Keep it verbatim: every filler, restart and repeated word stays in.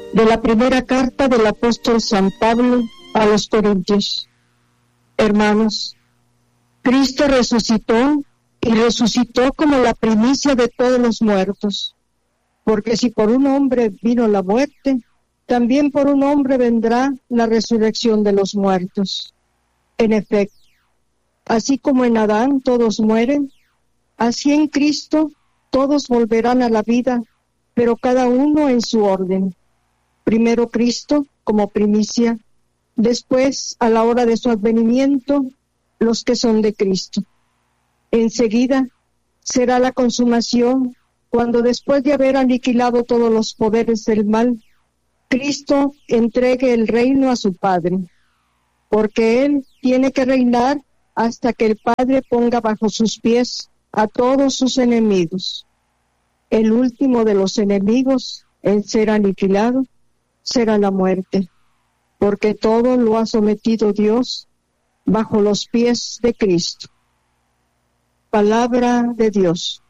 De la primera carta del apóstol San Pablo a los Corintios. Hermanos, Cristo resucitó y resucitó como la primicia de todos los muertos, porque si por un hombre vino la muerte, también por un hombre vendrá la resurrección de los muertos. En efecto, así como en Adán todos mueren, así en Cristo todos volverán a la vida, pero cada uno en su orden. Primero Cristo como primicia, después, a la hora de su advenimiento, los que son de Cristo. Enseguida será la consumación, cuando después de haber aniquilado todos los poderes del mal, Cristo entregue el reino a su Padre, porque Él tiene que reinar hasta que el Padre ponga bajo sus pies a todos sus enemigos. El último de los enemigos en ser aniquilado será la muerte, porque todo lo ha sometido Dios bajo los pies de Cristo. Palabra de Dios.